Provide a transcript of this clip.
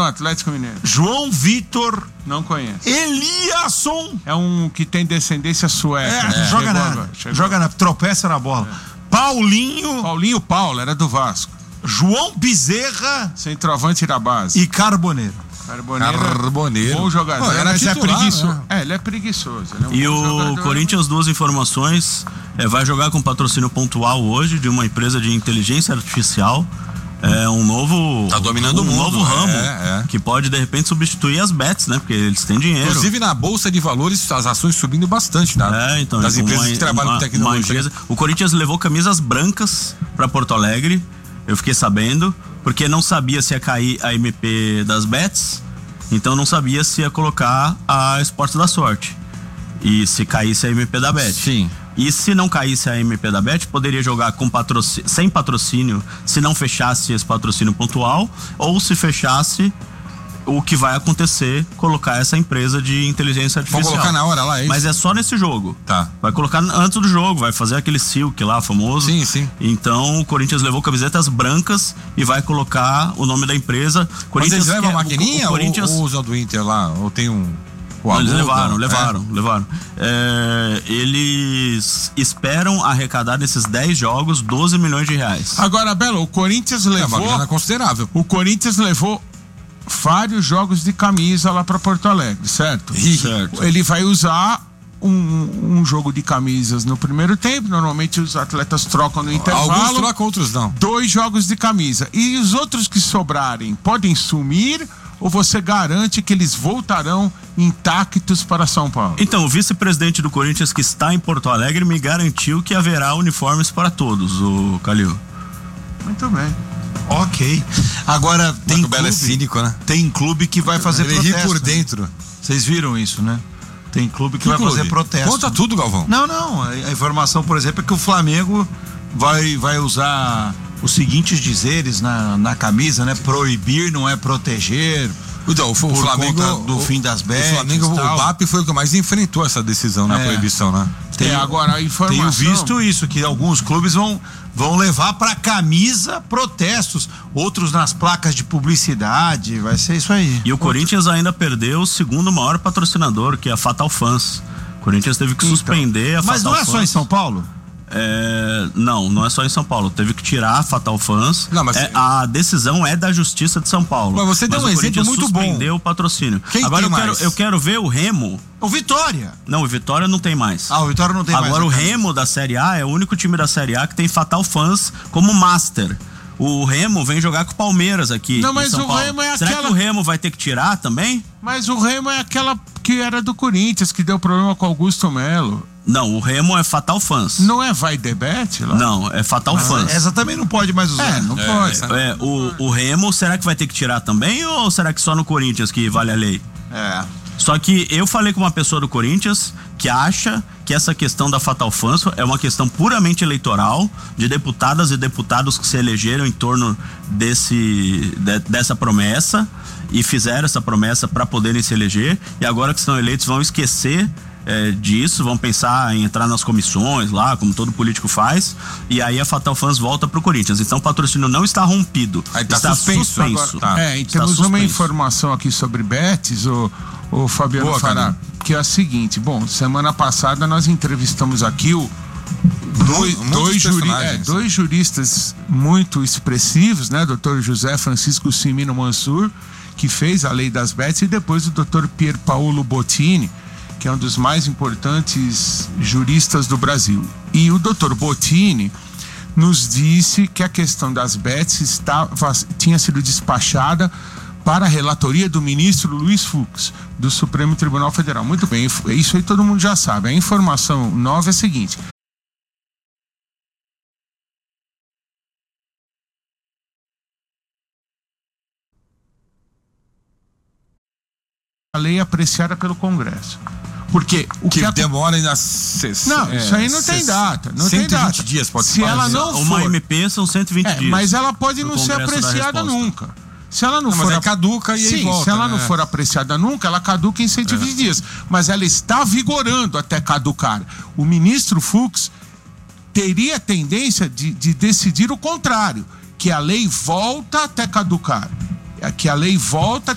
Atlético Mineiro. João Vitor. Não conheço. Eliasson. É um que tem descendência sueca. Joga tropeça na bola. Paulinho. Paulinho Paulo, era do Vasco. João Bezerra. Centroavante da base. E Carboneiro. Carboneiro. Bom jogador. Mas é preguiçoso. Né? Ele é preguiçoso. E o Corinthians, duas informações. Vai jogar com patrocínio pontual hoje de uma empresa de inteligência artificial. É um novo. Tá dominando o mundo. Novo ramo. Que pode, de repente, substituir as bets, né? Porque eles têm dinheiro. Inclusive, na Bolsa de Valores, as ações subindo bastante, né? Então, das empresas que trabalham com tecnologia. O Corinthians levou camisas brancas pra Porto Alegre. Eu fiquei sabendo. Porque não sabia se ia cair a MP das bets. Então não sabia se ia colocar a Esportes da Sorte. E se caísse a MP da bet. Sim. E se não caísse a MP da bet, poderia jogar com sem patrocínio, se não fechasse esse patrocínio pontual, ou se fechasse, o que vai acontecer, colocar essa empresa de inteligência artificial. Vamos colocar na hora lá, é isso? Mas é só nesse jogo. Tá. Vai colocar antes do jogo, vai fazer aquele silk lá, famoso. Sim. Então o Corinthians levou camisetas brancas e vai colocar o nome da empresa. Mas eles levam a maquininha ou usa do Inter lá? Ou tem um... Eles levaram. Eles esperam arrecadar desses 10 jogos 12 milhões de reais. Agora, Belo, o Corinthians levou... É uma grana considerável. O Corinthians levou vários jogos de camisa lá para Porto Alegre, certo? Certo. Ele vai usar um jogo de camisas no primeiro tempo. Normalmente os atletas trocam no intervalo. Alguns trocam, outros não. 2 jogos de camisa. E os outros que sobrarem podem sumir, ou você garante que eles voltarão intactos para São Paulo? Então, o vice-presidente do Corinthians, que está em Porto Alegre, me garantiu que haverá uniformes para todos, o Calil. Muito bem. Ok. Agora tem clube, é cínico, né? Tem clube que vai fazer protesto. Ele ri por dentro. Vocês viram isso, né? Tem clube que vai fazer protesto. Conta tudo, Galvão. Não. A informação, por exemplo, é que o Flamengo vai usar os seguintes dizeres na camisa, né? Proibir não é proteger. Então, o Flamengo do fim das bets. O Flamengo, o BAP foi o que mais enfrentou essa decisão na proibição, né? Agora a informação. Tenho visto isso, que alguns clubes vão levar para camisa protestos, outros nas placas de publicidade, vai ser isso aí. E o Corinthians ainda perdeu o segundo maior patrocinador, que é a Fatal Fans. O Corinthians teve que suspender a Fatal Fans. Mas não é só em São Paulo? Não é só em São Paulo. Teve que tirar a Fatal Fans. Não, mas a decisão é da Justiça de São Paulo. Mas você deu um exemplo muito bom. Suspendeu o patrocínio. Agora eu quero ver o Remo. O Vitória. Não, o Vitória não tem mais. O Vitória não tem mais. Agora o Remo da Série A é o único time da Série A que tem Fatal Fans como master. O Remo vem jogar com o Palmeiras aqui. Não, mas em São Paulo. Remo é Será que o Remo vai ter que tirar também? Mas o Remo é aquela que era do Corinthians, que deu problema com o Augusto Melo. Não, o Remo é Fatal Fans. Não é Vai Debete lá? Não, é Fatal Fans. Essa também não pode mais usar. Não pode. O Remo, será que vai ter que tirar também, ou será que só no Corinthians que vale a lei? Só que eu falei com uma pessoa do Corinthians que acha que essa questão da Fatal Fans é uma questão puramente eleitoral, de deputadas e deputados que se elegeram em torno dessa promessa e fizeram essa promessa para poderem se eleger, e agora que estão eleitos vão esquecer disso, vão pensar em entrar nas comissões lá, como todo político faz, e aí a Fatal Fans volta pro Corinthians. Então o patrocínio não está rompido, está suspenso. Agora, e temos uma informação aqui sobre Betis, o Fabiano Fará, que é a seguinte: semana passada nós entrevistamos aqui dois juristas muito expressivos, né? Dr. José Francisco Cimino Mansur, que fez a lei das bets, e depois o Dr. Pier Paolo Bottini, que é um dos mais importantes juristas do Brasil. E o Dr. Bottini nos disse que a questão das bets tinha sido despachada para a relatoria do ministro Luiz Fux, do Supremo Tribunal Federal. Muito bem, isso aí todo mundo já sabe. A informação nova é a seguinte: a lei é apreciada pelo Congresso. Porque o que demora ainda... Não, isso aí não tem data. Não 120 tem data. dias pode Se ela não for... Uma MP são 120 dias. Mas ela pode não ser apreciada nunca. Se ela não for... Mas caduca e aí volta. Se ela não for apreciada nunca, ela caduca em 120 dias. Mas ela está vigorando até caducar. O ministro Fux teria tendência de decidir o contrário, que a lei volta até caducar. Que a lei volta